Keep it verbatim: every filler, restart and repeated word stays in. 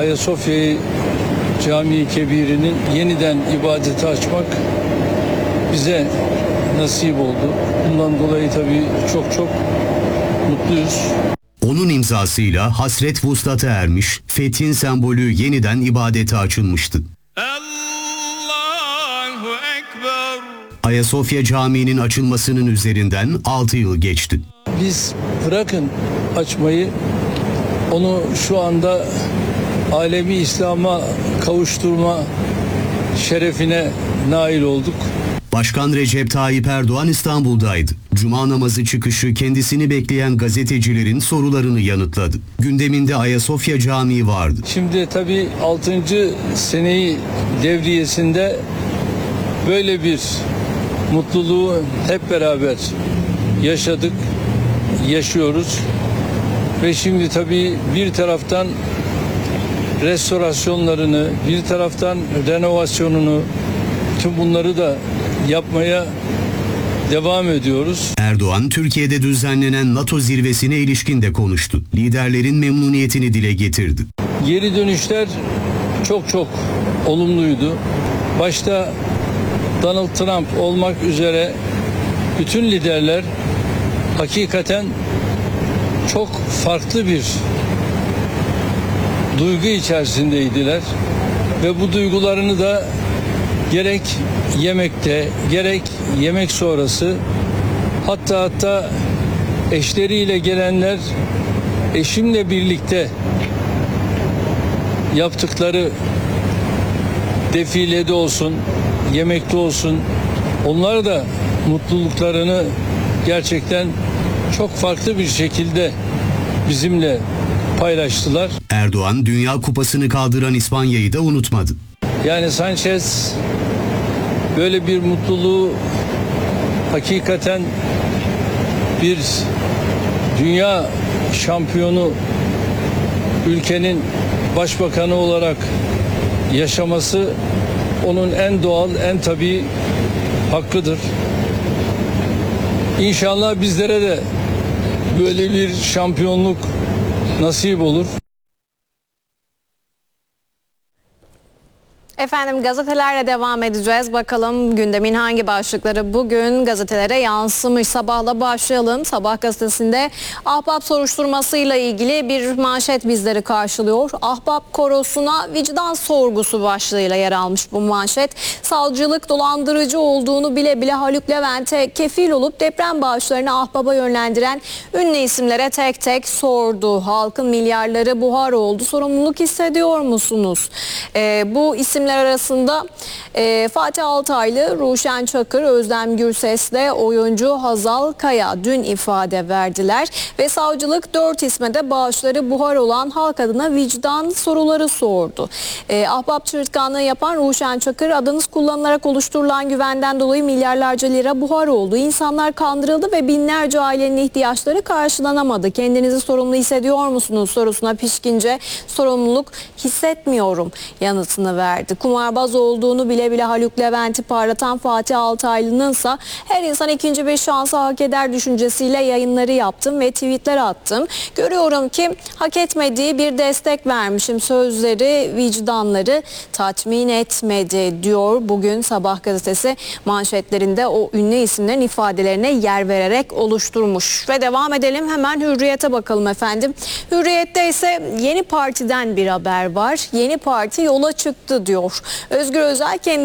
Ayasofya'yı, Camii Kebir'inin yeniden ibadete açmak bize nasip oldu. Bundan dolayı tabii çok çok mutluyuz. Onun imzasıyla hasret vuslata ermiş, fethin sembolü yeniden ibadete açılmıştı. Allahu Ekber. Ayasofya Camii'nin açılmasının üzerinden altı yıl geçti. Biz bırakın açmayı, onu şu anda alemi İslam'a kavuşturma şerefine nail olduk. Başkan Recep Tayyip Erdoğan İstanbul'daydı. Cuma namazı çıkışı kendisini bekleyen gazetecilerin sorularını yanıtladı. Gündeminde Ayasofya Camii vardı. Şimdi tabii altıncı seneyi devriyesinde böyle bir mutluluğu hep beraber yaşadık, yaşıyoruz. Ve şimdi tabii bir taraftan restorasyonlarını, bir taraftan renovasyonunu, tüm bunları da yapmaya devam ediyoruz. Erdoğan, Türkiye'de düzenlenen NATO zirvesine ilişkin de konuştu. Liderlerin memnuniyetini dile getirdi. Geri dönüşler çok çok olumluydu. Başta Donald Trump olmak üzere bütün liderler hakikaten çok farklı bir duygu içerisindeydiler ve bu duygularını da gerek yemekte, gerek yemek sonrası, hatta hatta eşleriyle gelenler eşimle birlikte yaptıkları defilede olsun, yemekte olsun, onlar da mutluluklarını gerçekten çok farklı bir şekilde bizimle paylaştılar. Erdoğan, Dünya Kupası'nı kaldıran İspanya'yı da unutmadı. Yani Sanchez böyle bir mutluluğu hakikaten bir dünya şampiyonu ülkenin başbakanı olarak yaşaması onun en doğal, en tabii hakkıdır. İnşallah bizlere de böyle bir şampiyonluk nasip olur. Efendim, gazetelerle devam edeceğiz. Bakalım gündemin hangi başlıkları bugün gazetelere yansımış. Sabahla başlayalım. Sabah gazetesinde Ahbap soruşturmasıyla ilgili bir manşet bizleri karşılıyor. Ahbap korosuna vicdan sorgusu başlığıyla yer almış bu manşet. Savcılık dolandırıcı olduğunu bile bile Haluk Levent'e kefil olup deprem bağışlarını Ahbap'a yönlendiren ünlü isimlere tek tek sordu. Halkın milyarları buhar oldu. Sorumluluk hissediyor musunuz? Ee, bu isim arasında e, Fatih Altaylı, Ruşen Çakır, Özlem Gürses'le oyuncu Hazal Kaya dün ifade verdiler ve savcılık dört isme de bağışları buhar olan halk adına vicdan soruları sordu. E, Ahbap çırtkanlığı yapan Ruşen Çakır, adınız kullanılarak oluşturulan güvenden dolayı milyarlarca lira buhar oldu. İnsanlar kandırıldı ve binlerce ailenin ihtiyaçları karşılanamadı. Kendinizi sorumlu hissediyor musunuz sorusuna pişkince sorumluluk hissetmiyorum yanıtını verdi. Kumarbaz olduğunu bile bile Haluk Levent'i parlatan Fatih Altaylı'nın ise her insan ikinci bir şansı hak eder düşüncesiyle yayınları yaptım ve tweetler attım. Görüyorum ki hak etmediği bir destek vermişim. Sözleri vicdanları tatmin etmedi diyor bugün Sabah gazetesi manşetlerinde o ünlü isimlerin ifadelerine yer vererek oluşturmuş. Ve devam edelim, hemen Hürriyet'e bakalım efendim. Hürriyet'te ise yeni partiden bir haber var. Yeni parti yola çıktı diyor. Özgür Özel kendi